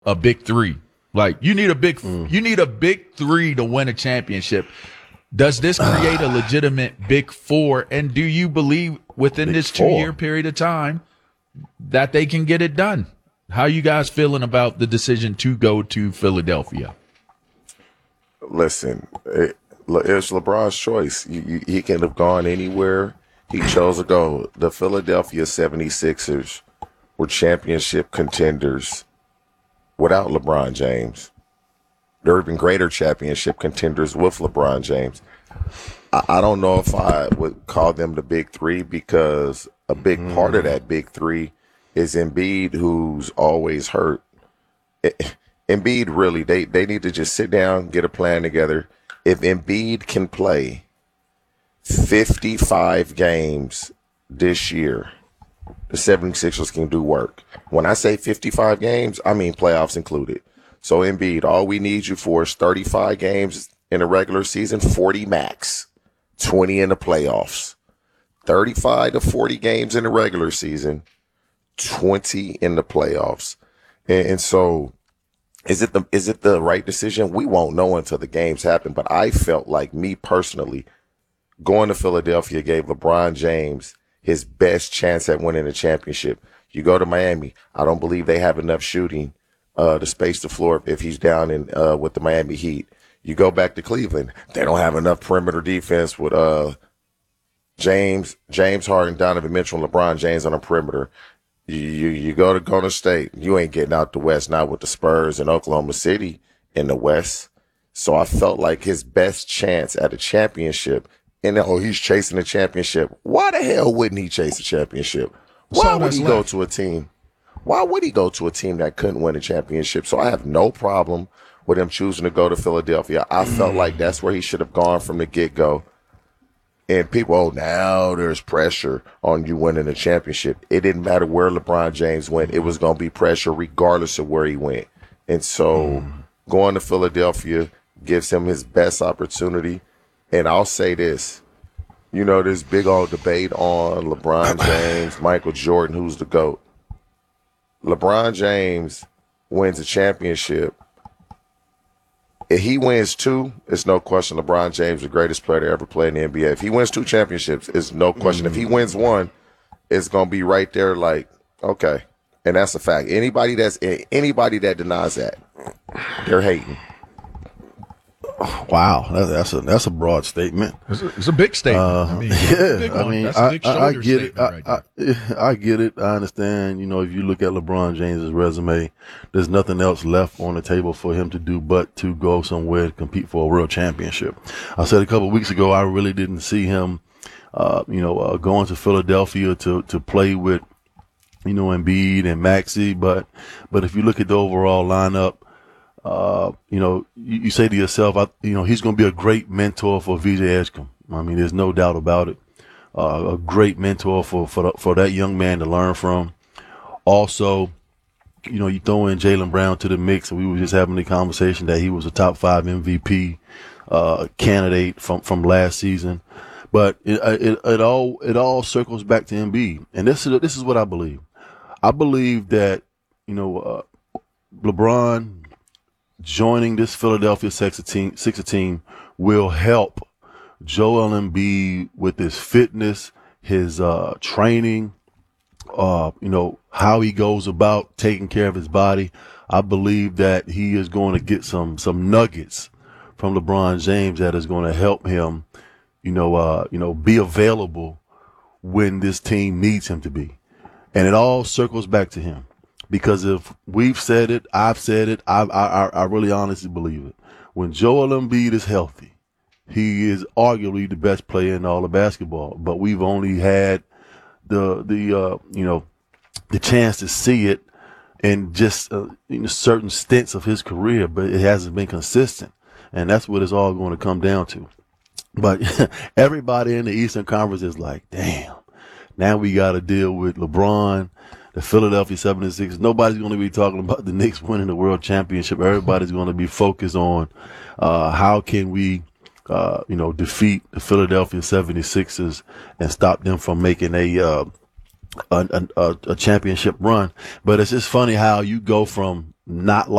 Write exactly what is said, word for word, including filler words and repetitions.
a big three. Like you need a big, Mm. you need a big three to win a championship. Does this create a legitimate big four? And do you believe within Big this four. two-year period of time that they can get it done? How you guys feeling about the decision to go to Philadelphia? Listen, it, it's LeBron's choice. You, you, he can have gone anywhere. He chose to go. The Philadelphia seventy-sixers were championship contenders without LeBron James. There have been greater championship contenders with LeBron James. I, I don't know if I would call them the big three because a big mm. part of that big three is Embiid, who's always hurt. It, Embiid, really, they, they need to just sit down, get a plan together. If Embiid can play fifty-five games this year, the seventy-sixers can do work. When I say fifty-five games, I mean playoffs included. So Embiid, all we need you for is thirty-five games in a regular season, forty max, twenty in the playoffs. thirty-five to forty games in the regular season, twenty in the playoffs. And, and so is it the is it the right decision? We won't know until the games happen. But I felt like, me personally, going to Philadelphia gave LeBron James his best chance at winning a championship. You go to Miami, I don't believe they have enough shooting uh, to space the floor if he's down in uh, with the Miami Heat. You go back to Cleveland, they don't have enough perimeter defense with uh, James, James Harden, Donovan Mitchell, and LeBron James on the perimeter. You, you you go to Golden State, you ain't getting out the West, not with the Spurs and Oklahoma City in the West. So I felt like his best chance at a championship, and oh, he's chasing a championship. Why the hell wouldn't he chase a championship? Why would he go to a team? Why would he go to a team that couldn't win a championship? So I have no problem with him choosing to go to Philadelphia. I felt like that's where he should have gone from the get-go. And people, oh, now there's pressure on you winning a championship. It didn't matter where LeBron James went. It was going to be pressure regardless of where he went. And so mm. going to Philadelphia gives him his best opportunity. And I'll say this, you know, this big old debate on LeBron James, Michael Jordan, who's the GOAT. LeBron James wins a championship. If he wins two, it's no question LeBron James is the greatest player to ever play in the N B A. If he wins two championships, it's no question. Mm-hmm. If he wins one, it's going to be right there like, okay. And that's a fact. Anybody that's anybody that denies that, they're hating. Wow, that, that's a that's a broad statement. It's a, it's a big statement. Uh, I mean, yeah, big I one. mean, That's a I, big I, I shoulder get it. I, statement right there. I, I get it. I understand. You know, if you look at LeBron James's resume, there's nothing else left on the table for him to do but to go somewhere to compete for a world championship. I said a couple of weeks ago, I really didn't see him, uh, you know, uh, going to Philadelphia to to play with, you know, Embiid and Maxey. But but if you look at the overall lineup, Uh, you know, you, you say to yourself, I, you know, he's going to be a great mentor for V J Edgecombe. I mean, there's no doubt about it. Uh, a great mentor for, for, the, for that young man to learn from. Also, you know, you throw in Jaylen Brown to the mix, and we were just having the conversation that he was a top five M V P, uh, candidate from, from last season. But it, it, it all, it all circles back to Embiid. And this is, this is what I believe. I believe that, you know, uh, LeBron joining this Philadelphia Sixers team, Sixers team will help Joel Embiid with his fitness, his uh, training, uh, you know, how he goes about taking care of his body. I believe that he is going to get some some nuggets from LeBron James that is going to help him, you know, uh, you know, be available when this team needs him to be. And it all circles back to him. Because if we've said it, I've said it, I, I, I really honestly believe it. When Joel Embiid is healthy, he is arguably the best player in all of basketball. But we've only had the the uh, you know the chance to see it in just uh, you know, certain stints of his career, but it hasn't been consistent, and that's what it's all going to come down to. But everybody in the Eastern Conference is like, damn, now we got to deal with LeBron, the Philadelphia seventy-sixers. Nobody's going to be talking about the Knicks winning the world championship. Everybody's going to be focused on uh, how can we, uh, you know, defeat the Philadelphia seventy-sixers and stop them from making a, uh, a, a, a championship run. But it's just funny how you go from not